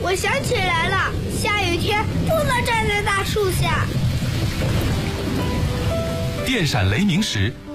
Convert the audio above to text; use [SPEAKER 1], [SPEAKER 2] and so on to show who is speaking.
[SPEAKER 1] 我想起来了，下雨天不能站在大树下。
[SPEAKER 2] 电闪雷鸣时，